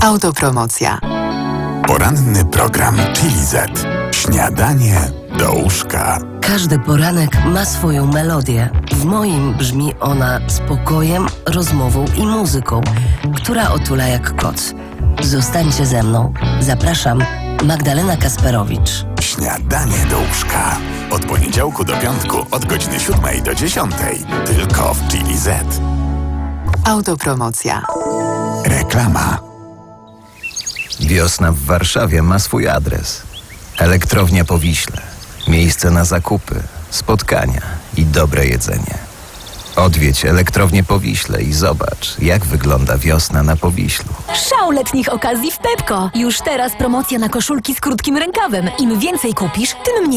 Autopromocja. Poranny program Chili Z. Śniadanie do łóżka. Każdy poranek ma swoją melodię. W moim brzmi ona spokojem, rozmową i muzyką, która otula jak koc. Zostańcie ze mną. Zapraszam, Magdalena Kasperowicz. Śniadanie do łóżka. Od poniedziałku do piątku od godziny 7 do 10. Tylko w Chili Z. Autopromocja. Reklama. Wiosna w Warszawie ma swój adres. Elektrownia Powiśle. Miejsce na zakupy, spotkania i dobre jedzenie. Odwiedź Elektrownię Powiśle i zobacz, jak wygląda wiosna na Powiślu. Szał letnich okazji w Pepco. Już teraz promocja na koszulki z krótkim rękawem. Im więcej kupisz, tym mniej